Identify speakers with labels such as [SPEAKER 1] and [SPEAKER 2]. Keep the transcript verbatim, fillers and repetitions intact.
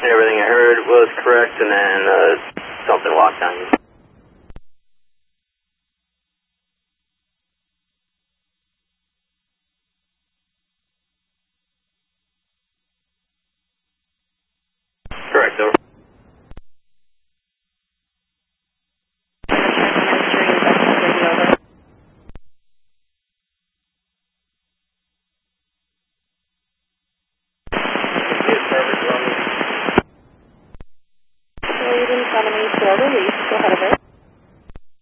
[SPEAKER 1] Everything I heard was correct, and then uh, something locked on you. Correct, over.